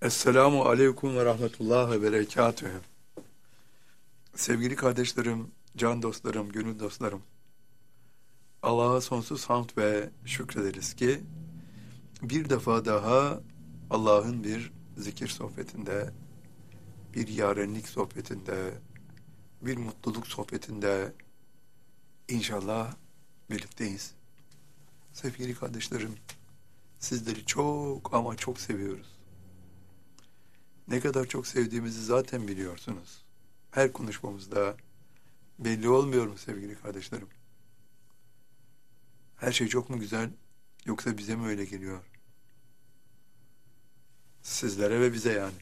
Esselamu aleyküm ve rahmetullah ve berekatühü. Sevgili kardeşlerim, can dostlarım, gönül dostlarım. Allah'a sonsuz hamd ve şükrederiz ki bir defa daha Allah'ın bir zikir sohbetinde, bir yarenlik sohbetinde, bir mutluluk sohbetinde inşallah birlikteyiz. Sevgili kardeşlerim, sizleri çok ama çok seviyoruz. Ne kadar çok sevdiğimizi zaten biliyorsunuz. Her konuşmamızda belli olmuyor mu sevgili kardeşlerim? Her şey çok mu güzel, yoksa bize mi öyle geliyor? Sizlere ve bize yani.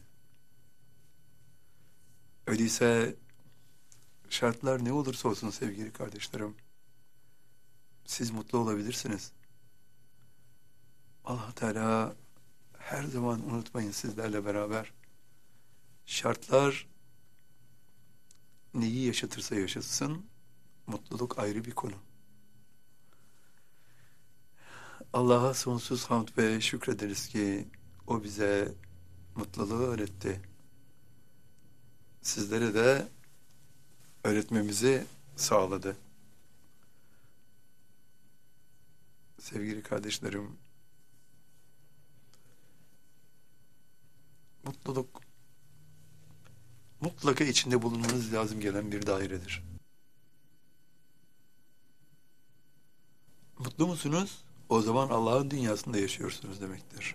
Öyleyse şartlar ne olursa olsun sevgili kardeşlerim, siz mutlu olabilirsiniz. Allah Teala her zaman unutmayın, sizlerle beraber. Şartlar neyi yaşatırsa yaşatsın, mutluluk ayrı bir konu. Allah'a sonsuz hamd ve şükrederiz ki O bize mutluluğu öğretti. Sizlere de öğretmemizi sağladı. Sevgili kardeşlerim, mutluluk mutlaka içinde bulunmanız lazım gelen bir dairedir. Mutlu musunuz? O zaman Allah'ın dünyasında yaşıyorsunuz demektir.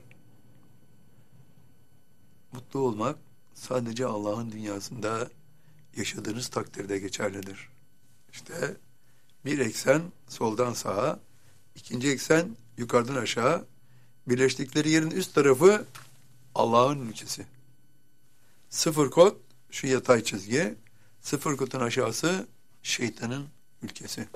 Mutlu olmak sadece Allah'ın dünyasında yaşadığınız takdirde geçerlidir. İşte bir eksen soldan sağa, ikinci eksen yukarıdan aşağı, birleştikleri yerin üst tarafı Allah'ın ülkesi. Sıfır kod şu yatay çizgi, sıfır kodun aşağısı şeytanın ülkesi.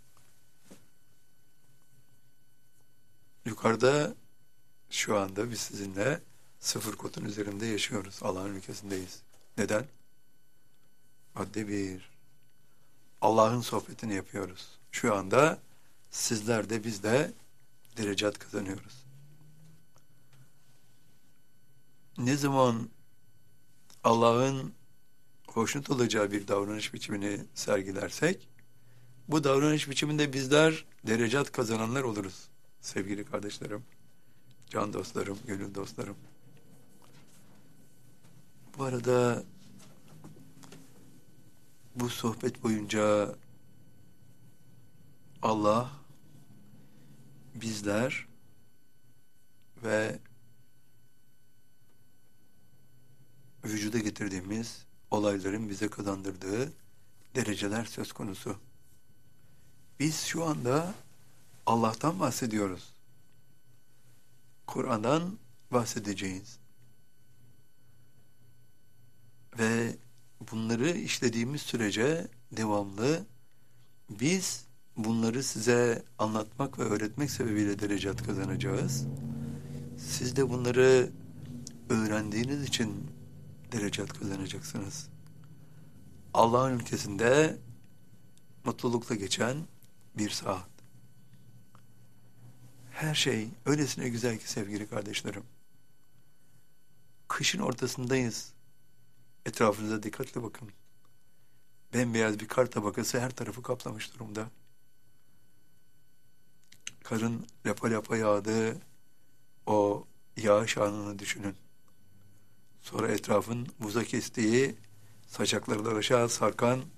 Yukarıda şu anda biz sizinle sıfır kodun üzerinde yaşıyoruz. Allah'ın ülkesindeyiz. Neden? Madde bir. Allah'ın sohbetini yapıyoruz. Şu anda sizler de biz de derecat kazanıyoruz. Ne zaman Allah'ın hoşnut olacağı bir davranış biçimini sergilersek, bu davranış biçiminde bizler derecat kazananlar oluruz. Sevgili kardeşlerim, can dostlarım, gönül dostlarım. Bu arada bu sohbet boyunca Allah, bizler ve vücuda getirdiğimiz olayların bize kazandırdığı dereceler söz konusu. Biz şu anda Allah'tan bahsediyoruz. Kur'an'dan bahsedeceğiz. Ve bunları işlediğimiz sürece devamlı biz bunları size anlatmak ve öğretmek sebebiyle derecat kazanacağız. Siz de bunları öğrendiğiniz için derecat kazanacaksınız. Allah'ın ülkesinde mutlulukla geçen bir saat. Her şey öylesine güzel ki sevgili kardeşlerim. Kışın ortasındayız. Etrafınıza dikkatli bakın. Bembeyaz bir kar tabakası her tarafı kaplamış durumda. Karın lapa lapa yağdığı o yağış anını düşünün. Sonra etrafın buza kestiği, saçaklarından aşağı sarkan